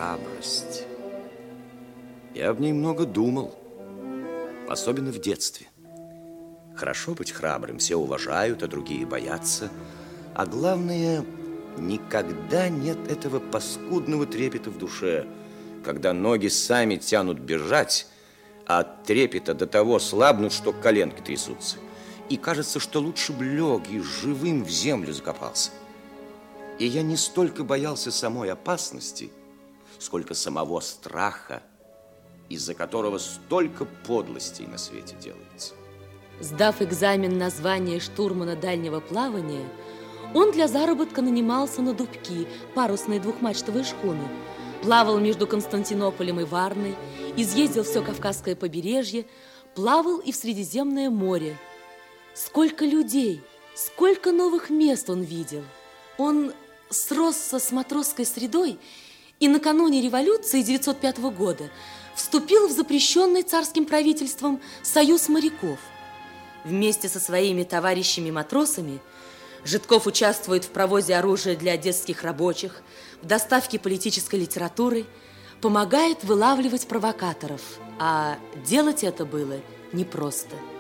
храбрость. Я об ней много думал, особенно в детстве. Хорошо быть храбрым, все уважают, а другие боятся. А главное, никогда нет этого паскудного трепета в душе, когда ноги сами тянут бежать, а от трепета до того слабнут, что коленки трясутся. И кажется, что лучше б лег и живым в землю закопался. И я не столько боялся самой опасности, сколько самого страха, из-за которого столько подлостей на свете делается. Сдав экзамен на звание штурмана дальнего плавания, он для заработка нанимался на дубки, парусные двухмачтовые шхуны, плавал между Константинополем и Варной, изъездил все Кавказское побережье, плавал и в Средиземное море. Сколько людей, сколько новых мест он видел. Он сросся с матросской средой и накануне революции 1905 года вступил в запрещенный царским правительством Союз моряков. Вместе со своими товарищами-матросами Жидков участвует в провозе оружия для одесских рабочих, в доставке политической литературы, помогает вылавливать провокаторов, а делать это было непросто.